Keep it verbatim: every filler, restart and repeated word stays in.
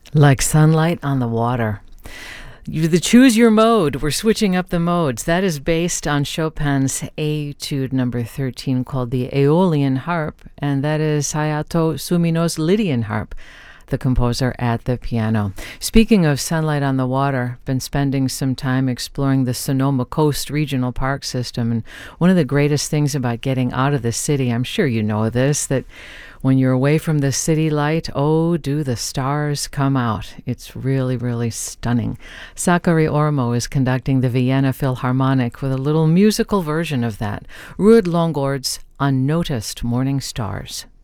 Like sunlight on the water. You the choose your mode. We're switching up the modes. That is based on Chopin's Etude number thirteen called the Aeolian Harp, and that is Hayato Sumino's Lydian Harp, the composer at the piano. Speaking of sunlight on the water, been spending some time exploring the Sonoma Coast Regional Park System, and one of the greatest things about getting out of the city, I'm sure you know this, that when you're away from the city light, oh, do the stars come out. It's really, really stunning. Sakari Ormo is conducting the Vienna Philharmonic with a little musical version of that. Ruud Longord's Unnoticed Morning Stars.